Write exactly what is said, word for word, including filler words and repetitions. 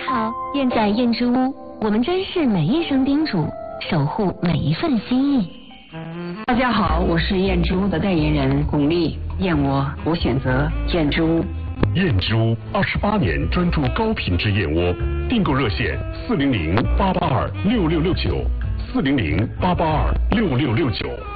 好，燕仔燕之屋，我们珍视每一声叮嘱，守护每一份心意。 大家好，我是燕之屋的代言人巩俐，燕窝我选择燕之屋。 燕之屋二十八年专注高品质燕窝，订购热线四零零八八二六六六九，四零零八八二六六六九。